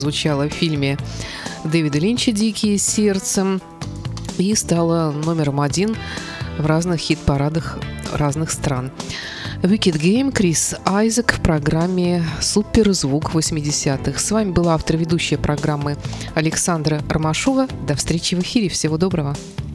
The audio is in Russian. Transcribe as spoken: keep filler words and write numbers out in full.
Звучала в фильме Дэвида Линча «Дикие сердцем» и стала номером один в разных хит-парадах разных стран. Wicked Game, Крис Айзек в программе «Суперзвук восьмидесятых». С вами была автор-ведущая программы Александра Ромашова. До встречи в эфире. Всего доброго.